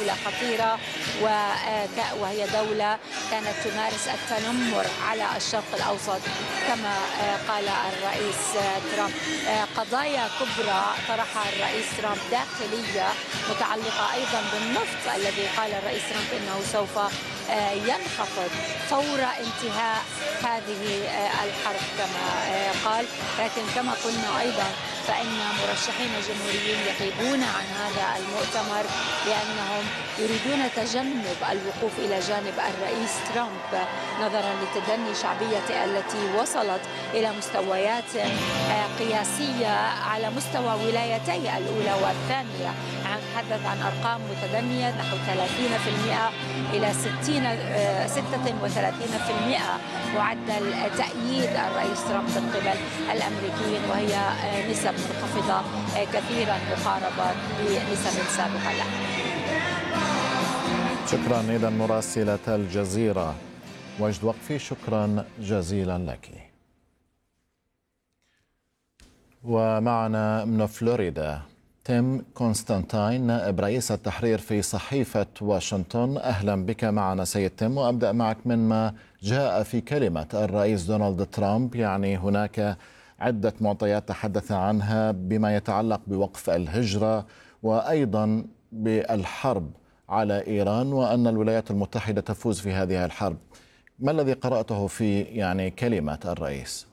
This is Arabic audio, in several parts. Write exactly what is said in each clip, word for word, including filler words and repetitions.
دولة خطيرة وهي دولة كانت تمارس التنمر على الشرق الأوسط كما قال الرئيس ترامب. قضايا كبرى طرحها الرئيس ترامب داخلية متعلقة أيضا بالنفط الذي قال الرئيس ترامب أنه سوف ينخفض فور انتهاء هذه الحرب كما قال. لكن كما قلنا أيضا فإن مرشحين جمهوريين يغيبون عن هذا المؤتمر لأنهم يريدون تجنب الوقوف إلى جانب الرئيس ترامب نظرا لتدني شعبيته التي وصلت إلى مستويات قياسية على مستوى ولايتي الأولى والثانية. نتحدث عن أرقام متدنية نحو ثلاثين بالمئة إلى ستة وثلاثين بالمئة معدل تأييد الرئيس ترامب من قبل الأمريكيين، وهي نسب منخفضة كثيرا مقاربة بنسب سابقة له. شكرا إذا مراسلة الجزيرة وجد وقفي، شكرا جزيلا لك. ومعنا من فلوريدا تيم كونستانتاين نائب رئيس التحرير في صحيفة واشنطن. أهلا بك معنا سيد تيم، وأبدأ معك مما جاء في كلمة الرئيس دونالد ترامب. يعني هناك عدة معطيات تحدث عنها بما يتعلق بوقف الهجرة وأيضا بالحرب على إيران وأن الولايات المتحدة تفوز في هذه الحرب. ما الذي قرأته في يعني كلمة الرئيس؟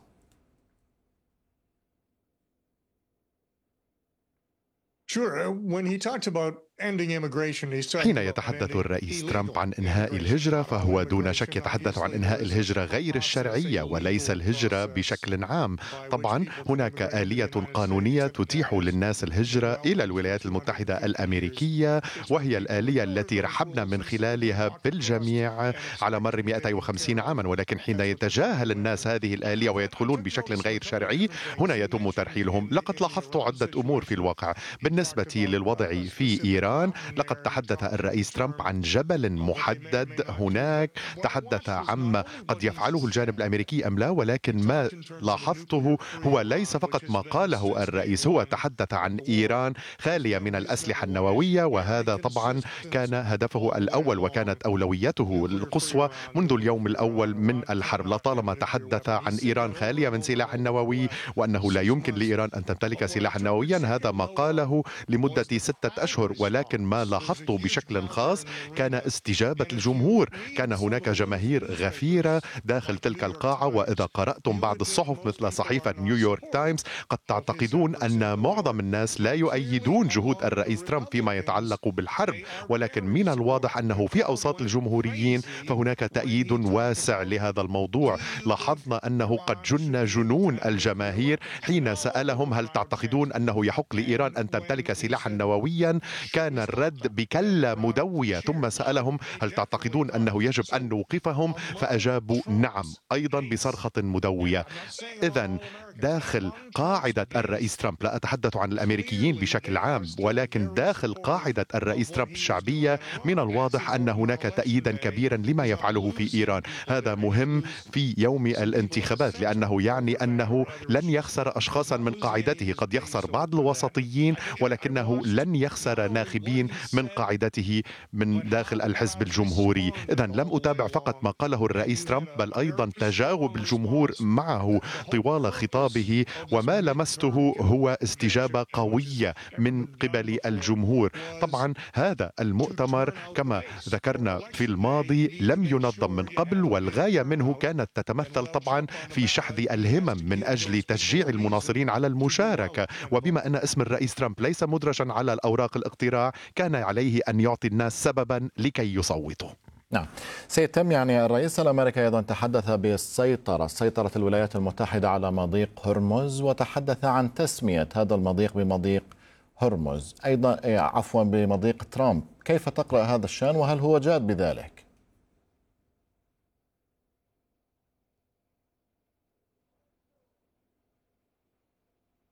حين يتحدث الرئيس ترامب عن إنهاء الهجرة فهو دون شك يتحدث عن إنهاء الهجرة غير الشرعية وليس الهجرة بشكل عام. طبعا هناك آلية قانونية تتيح للناس الهجرة إلى الولايات المتحدة الأمريكية، وهي الآلية التي رحبنا من خلالها بالجميع على مر مئتين وخمسين عاما. ولكن حين يتجاهل الناس هذه الآلية ويدخلون بشكل غير شرعي هنا يتم ترحيلهم. لقد لاحظت عدة أمور في الواقع بالنسبة للوضع في إيران. لقد تحدث الرئيس ترامب عن جبل محدد هناك، تحدث عما قد يفعله الجانب الأمريكي أم لا، ولكن ما لاحظته هو ليس فقط ما قاله الرئيس، هو تحدث عن إيران خالية من الأسلحة النووية، وهذا طبعا كان هدفه الأول وكانت أولويته القصوى منذ اليوم الأول من الحرب. لطالما تحدث عن إيران خالية من سلاح نووي وأنه لا يمكن لإيران أن تمتلك سلاحا نوويا، هذا ما قاله لمدة ستة أشهر. ولكن ما لاحظته بشكل خاص كان استجابة الجمهور. كان هناك جماهير غفيرة داخل تلك القاعة، وإذا قرأتم بعض الصحف مثل صحيفة نيويورك تايمز قد تعتقدون أن معظم الناس لا يؤيدون جهود الرئيس ترامب فيما يتعلق بالحرب، ولكن من الواضح أنه في أوساط الجمهوريين فهناك تأييد واسع لهذا الموضوع. لاحظنا أنه قد جن جنون الجماهير حين سألهم هل تعتقدون أنه يحق لإيران أن تمتلك سلاحا نوويا؟ كان الرد بكلة مدوية. ثم سألهم هل تعتقدون أنه يجب أن نوقفهم؟ فأجابوا نعم، أيضا بصرخة مدوية. إذن داخل قاعدة الرئيس ترامب، لا أتحدث عن الأمريكيين بشكل عام، ولكن داخل قاعدة الرئيس ترامب الشعبية من الواضح أن هناك تأييدا كبيرا لما يفعله في إيران. هذا مهم في يوم الانتخابات لأنه يعني أنه لن يخسر أشخاصا من قاعدته. قد يخسر بعض الوسطيين ولكنه لن يخسر ناخبين من قاعدته من داخل الحزب الجمهوري. إذن لم أتابع فقط ما قاله الرئيس ترامب بل أيضا تجاوب الجمهور معه طوال خطابه، وما لمسته هو استجابة قوية من قبل الجمهور. طبعا هذا المؤتمر كما ذكرنا في الماضي لم ينظم من قبل، والغاية منه كانت تتمثل طبعا في شحذ الهمم من أجل تشجيع المناصرين على المشاركة. وبما أن اسم الرئيس ترامب ليس مدرجا على الأوراق الاقتراع كان عليه أن يعطي الناس سببا لكي يصوتوا. نعم سيد تم، يعني الرئيس الأمريكي أيضا تحدث بالسيطرة سيطرة الولايات المتحدة على مضيق هرمز، وتحدث عن تسمية هذا المضيق بمضيق هرمز أيضا عفوا بمضيق ترامب. كيف تقرأ هذا الشأن وهل هو جاد بذلك؟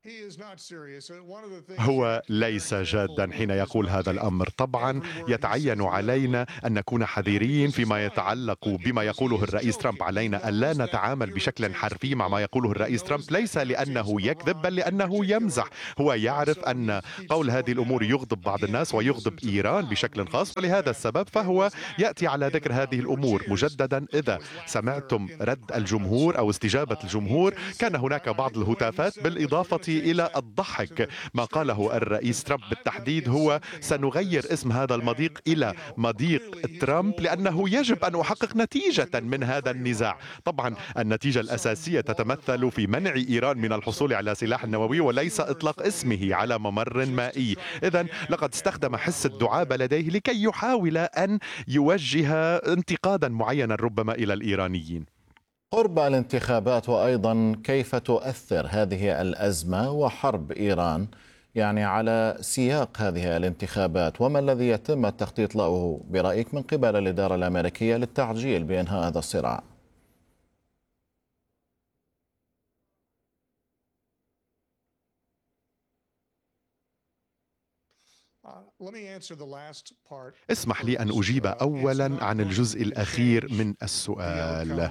هو ليس جادا حين يقول هذا الأمر. طبعا يتعين علينا أن نكون حذرين فيما يتعلق بما يقوله الرئيس ترامب. علينا ألا نتعامل بشكل حرفي مع ما يقوله الرئيس ترامب، ليس لأنه يكذب بل لأنه يمزح. هو يعرف أن قول هذه الأمور يغضب بعض الناس ويغضب إيران بشكل خاص، ولهذا السبب فهو يأتي على ذكر هذه الأمور. مجددا، إذا سمعتم رد الجمهور أو استجابة الجمهور، كان هناك بعض الهتافات بالإضافة إلى الضحك. ما قاله الرئيس ترامب بالتحديد هو: سنغير اسم هذا المضيق إلى مضيق ترامب لأنه يجب أن أحقق نتيجة من هذا النزاع. طبعا النتيجة الأساسية تتمثل في منع إيران من الحصول على سلاح نووي وليس إطلاق اسمه على ممر مائي. إذن لقد استخدم حس الدعابة لديه لكي يحاول أن يوجه انتقادا معينا ربما إلى الإيرانيين. قرب الانتخابات، وأيضا كيف تؤثر هذه الأزمة وحرب إيران يعني على سياق هذه الانتخابات، وما الذي يتم التخطيط له برأيك من قبل الإدارة الأمريكية للتعجيل بإنهاء هذا الصراع؟ اسمح لي أن أجيب أولا عن الجزء الأخير من السؤال.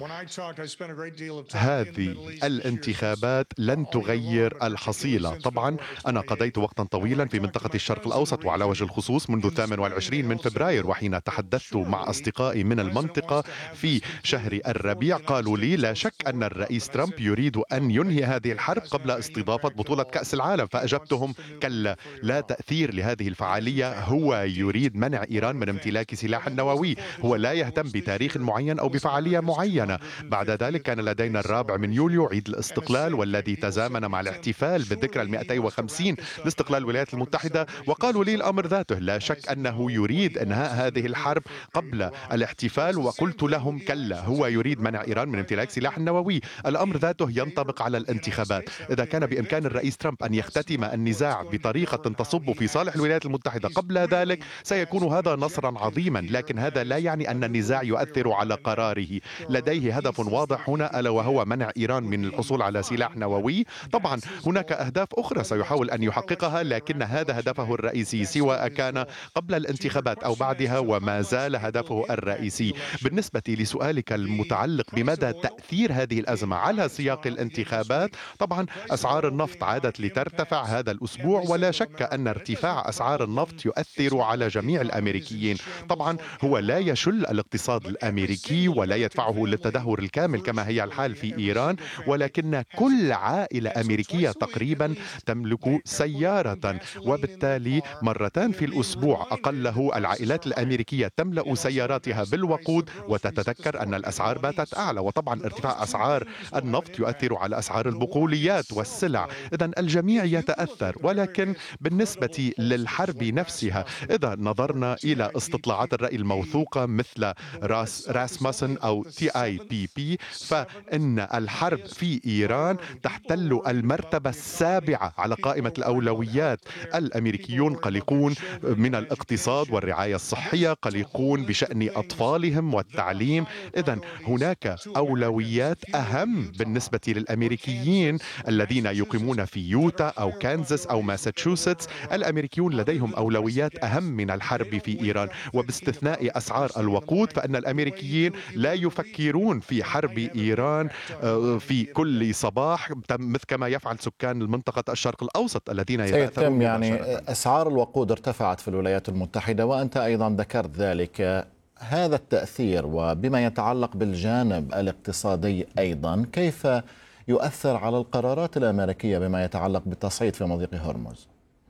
هذه الانتخابات لن تغير الحصيلة. طبعا أنا قضيت وقتا طويلا في منطقة الشرق الأوسط، وعلى وجه الخصوص منذ الثامن والعشرين من فبراير، وحين تحدثت مع أصدقائي من المنطقة في شهر الربيع قالوا لي: لا شك أن الرئيس ترامب يريد أن ينهي هذه الحرب قبل استضافة بطولة كأس العالم. فأجبتهم: كلا، لا تأثير لهذه الفعالية. هو يريد منع إيران من امتلاك سلاح نووي، هو لا يهتم بتاريخ معين أو بفعالية معينة. بعد ذلك كان لدينا الرابع من يوليو عيد الاستقلال، والذي تزامن مع الاحتفال بالذكرى المئتين وخمسين لاستقلال الولايات المتحدة، وقالوا لي الأمر ذاته: لا شك أنه يريد إنهاء هذه الحرب قبل الاحتفال. وقلت لهم: كلا، هو يريد منع إيران من امتلاك سلاح نووي. الأمر ذاته ينطبق على الانتخابات. إذا كان بإمكان الرئيس ترامب أن يختتم النزاع بطريقة تصب في صالح الولايات المتحدة قبل ذلك، سيكون هذا نصرا عظيما. لكن هذا لا يعني أن النزاع يؤثر على قراره. لديه هدف واضح هنا، ألا وهو منع إيران من الحصول على سلاح نووي. طبعا هناك أهداف أخرى سيحاول أن يحققها، لكن هذا هدفه الرئيسي، سواء كان قبل الانتخابات أو بعدها، وما زال هدفه الرئيسي. بالنسبة لسؤالك المتعلق بمدى تأثير هذه الأزمة على سياق الانتخابات، طبعا أسعار النفط عادت لترتفع هذا الأسبوع، ولا شك أن ارتفاع أسعار النفط يؤثر على جميع الأمريكيين. طبعا هو لا يشل الاقتصاد الأمريكي ولا يدفعه للتدهور الكامل كما هي الحال في إيران، ولكن كل عائلة أمريكية تقريبا تملك سيارة، وبالتالي مرتان في الأسبوع أقله العائلات الأمريكية تملأ سياراتها بالوقود، وتتذكر أن الأسعار باتت أعلى. وطبعا ارتفاع أسعار النفط يؤثر على أسعار البقوليات والسلع. إذن الجميع يتأثر. ولكن بالنسبة للحرب نفسها، إذا نظرنا إلى استطلاعات الرأي الموثوقة مثل راس راسموسن أو تي آي بي بي، فإن الحرب في إيران تحتل المرتبة السابعة على قائمة الأولويات. الأمريكيون قلقون من الاقتصاد والرعاية الصحية، قلقون بشأن أطفالهم والتعليم. إذن هناك أولويات أهم بالنسبة للأمريكيين الذين يقيمون في يوتا أو كانزاس أو ماساتشوستس. الأمريكيون لديهم أولويات أهم من الحرب في إيران، وباستثناء أسعار الوقود فإن الأمريكيين لا يفكرون في حرب إيران في كل صباح مثل كما يفعل سكان المنطقة الشرق الأوسط الذين يتأثرون. يعني أسعار الوقود ارتفعت في الولايات المتحدة، وأنت أيضا ذكرت ذلك. هذا التأثير وبما يتعلق بالجانب الاقتصادي أيضا، كيف يؤثر على القرارات الأمريكية بما يتعلق بالتصعيد في مضيق هرمز؟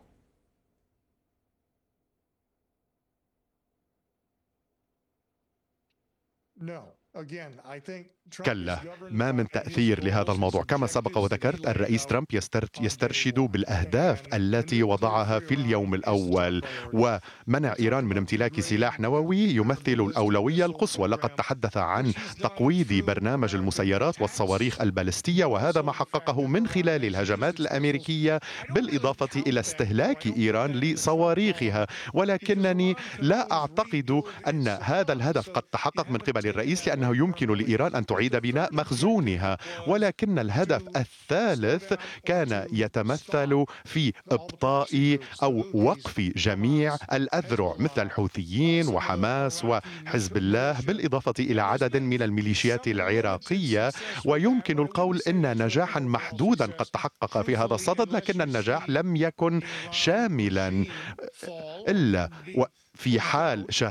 كلا، ما من تأثير لهذا الموضوع. كما سبق وذكرت، الرئيس ترامب يسترشد بالأهداف التي وضعها في اليوم الأول، ومنع إيران من امتلاك سلاح نووي يمثل الأولوية القصوى. لقد تحدث عن تقويض برنامج المسيرات والصواريخ البالستية، وهذا ما حققه من خلال الهجمات الأمريكية، بالإضافة إلى استهلاك إيران لصواريخها. ولكنني لا أعتقد أن هذا الهدف قد تحقق من قبل الرئيس، لأن أنه يمكن لإيران أن تعيد بناء مخزونها، ولكن الهدف الثالث كان يتمثل في إبطاء أو وقف جميع الأذرع مثل الحوثيين وحماس وحزب الله، بالإضافة إلى عدد من الميليشيات العراقية. ويمكن القول إن نجاحا محدودا قد تحقق في هذا الصدد، لكن النجاح لم يكن شاملا إلا في حال